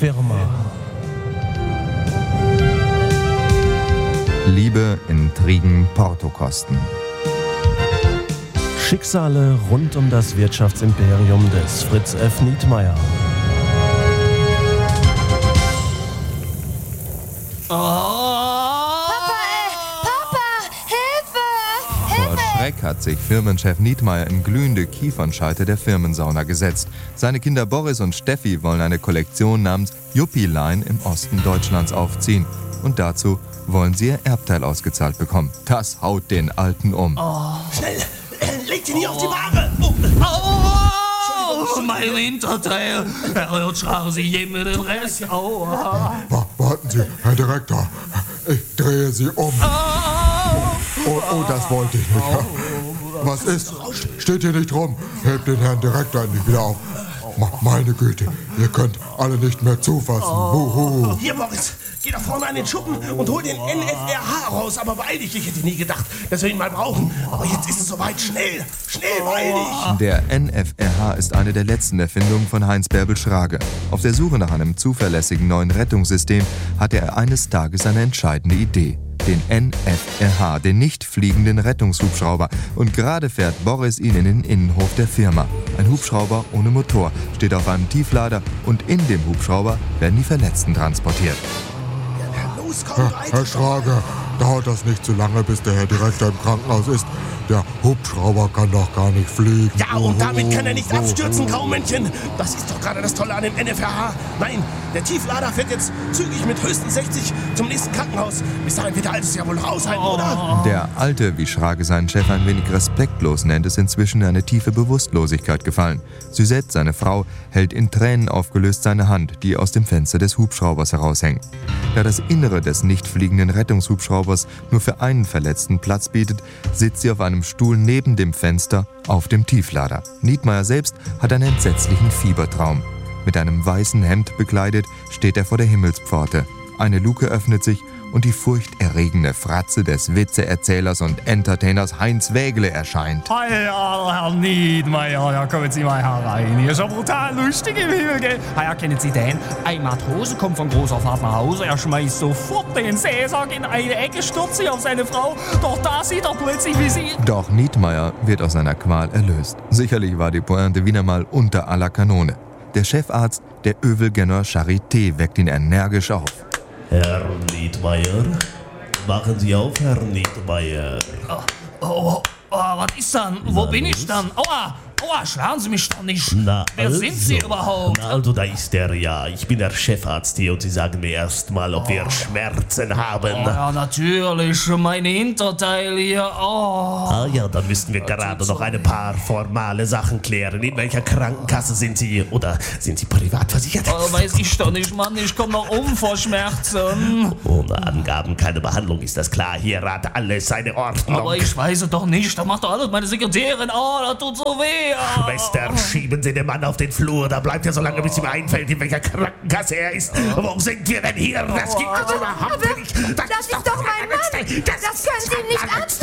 Firma. Liebe, Intrigen, Portokosten. Schicksale rund um das Wirtschaftsimperium des Fritz F. Nietmeyer. Vor Schreck hat sich Firmenchef Nietmeyer in glühende Kiefernscheite der Firmensauna gesetzt. Seine Kinder Boris und Steffi wollen eine Kollektion namens Juppie-Line im Osten Deutschlands aufziehen. Und dazu wollen sie ihr Erbteil ausgezahlt bekommen. Das haut den Alten um. Schnell! Legt ihn hier auf die Ware! Mein Hinterteil! Jetzt schlagen Sie jedem den Rest. Aua! Warten Sie, Herr Direktor. Ich drehe Sie um. Oh, das wollte ich nicht. Was ist? Steht hier nicht rum. Hebt den Herrn Direktor endlich wieder auf. Meine Güte, ihr könnt alle nicht mehr zufassen. Huhu. Hier, Boris, geh da vorne an den Schuppen und hol den NFRH raus. Aber beeil dich, ich hätte nie gedacht, dass wir ihn mal brauchen. Aber jetzt ist es soweit. Schnell, beeil dich. Der NFRH ist eine der letzten Erfindungen von Heinz Bärbel Schrage. Auf der Suche nach einem zuverlässigen neuen Rettungssystem hatte er eines Tages eine entscheidende Idee. Den NFRH, den nicht fliegenden Rettungshubschrauber. Und gerade fährt Boris ihn in den Innenhof der Firma. Ein Hubschrauber ohne Motor steht auf einem Tieflader und in dem Hubschrauber werden die Verletzten transportiert. Los, komm, Herr Schrage, dauert das nicht zu lange, bis der Herr Direktor im Krankenhaus ist? Der Hubschrauber kann doch gar nicht fliegen. Ja, und damit kann er nicht abstürzen, Graumännchen. Das ist doch gerade das Tolle an dem NFRH. Nein, der Tieflader fährt jetzt zügig mit höchstens 60 zum nächsten Krankenhaus. Bis dahin wird der Alte es ja wohl noch aushalten, oder? Der Alte, wie Schrage seinen Chef ein wenig respektlos nennt, ist inzwischen in eine tiefe Bewusstlosigkeit gefallen. Suzette, seine Frau, hält in Tränen aufgelöst seine Hand, die aus dem Fenster des Hubschraubers heraushängt. Da das Innere des nicht fliegenden Rettungshubschraubers nur für einen Verletzten Platz bietet, sitzt sie auf einem Stuhl neben dem Fenster auf dem Tieflader. Nietmeyer selbst hat einen entsetzlichen Fiebertraum. Mit einem weißen Hemd bekleidet steht er vor der Himmelspforte. Eine Luke öffnet sich und die furchterregende Fratze des Witzeerzählers und Entertainers Heinz Wägele erscheint. Ja, Herr Nietmeyer, ja, kommen Sie mal herein. Hier ist ja brutal lustig im Himmel, gell? Ja, kennen Sie den? Ein Matrose kommt von großer Fahrt nach Hause, er schmeißt sofort den Seesack in eine Ecke, stürzt sich auf seine Frau, doch da sieht er plötzlich, wie sie... Doch Nietmeyer wird aus seiner Qual erlöst. Sicherlich war die Pointe wieder mal unter aller Kanone. Der Chefarzt der Övelgenner Charité weckt ihn energisch auf. Herr Nietmeyer, machen Sie auf, Herr Nietmeyer. Was ist dann? Wo bin ich dann? Aua, schlagen Sie mich doch nicht. Wer sind Sie überhaupt? Also, da ist er ja. Ich bin der Chefarzt hier und Sie sagen mir erst mal, ob wir Schmerzen haben. Ja, natürlich. Meine Hinterteile hier. Ah ja, dann müssten wir gerade noch ein paar formale Sachen klären. In welcher Krankenkasse sind Sie? Oder sind Sie privat versichert? Weiß ich doch nicht, Mann. Ich komme noch um vor Schmerzen. Ohne Angaben keine Behandlung, ist das klar. Hier hat alles seine Ordnung. Aber ich weiß es doch nicht. Da macht doch alles meine Sekretärin. Das tut so weh. Schwester, schieben Sie den Mann auf den Flur. Da bleibt er so lange, bis ihm einfällt, in welcher Krankenkasse er ist. Wo sind wir denn hier? Das gibt es überhaupt nicht. Das ist doch mein Mann. Das können Sie nicht ernst